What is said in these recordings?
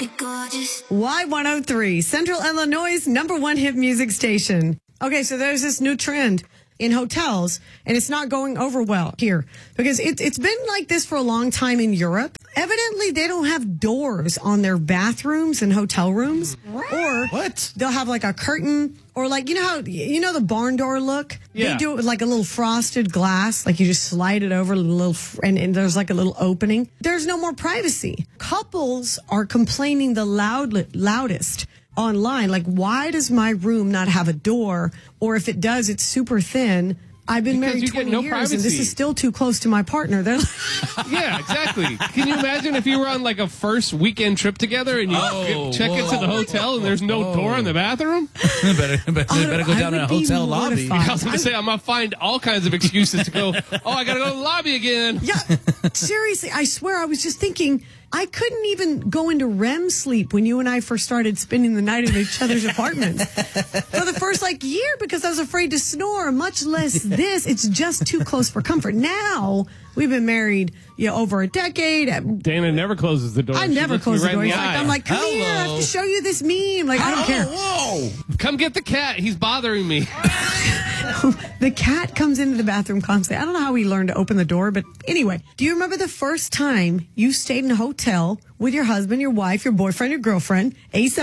Y103, Central Illinois' #1 hit music station. Okay, so there's this new trend in hotels, and it's not going over well here because it's been like this for a long time in Europe. Evidently, they don't have doors on their bathrooms and hotel rooms. Or what? They'll have like a curtain, or like, you know how, the barn door look? Yeah. They do it with like a little frosted glass, like you just slide it over and there's like a little opening. There's no more privacy. Couples are complaining the loudest online, like, why does my room not have a door? Or if it does, it's super thin. I've been married 20 years, privacy. and this is still too close to my partner. They're like, yeah, exactly. Can you imagine if you were on like a first weekend trip together and you check into the hotel and there's no door in the bathroom? better go down in a hotel lobby. I was going to say, I'm going to find all kinds of excuses to go, I got to go to the lobby again. Yeah, seriously, I swear, I was just thinking, I couldn't even go into REM sleep when you and I first started spending the night in each other's apartments for the first year because I was afraid to snore, much less this. It's just too close for comfort. Now, we've been married over a decade. Dana never closes the door. I never close the door. I'm like, come Hello. here, I have to show you this meme. Like, I don't care. Whoa! Come get the cat. He's bothering me. The cat comes into the bathroom constantly. I don't know how he learned to open the door, but anyway, do you remember the first time you stayed in a hotel with your husband, your wife, your boyfriend, your girlfriend?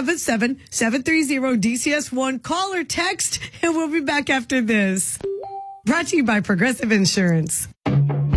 877-730-DCS1. Call or text, and we'll be back after this. Brought to you by Progressive Insurance.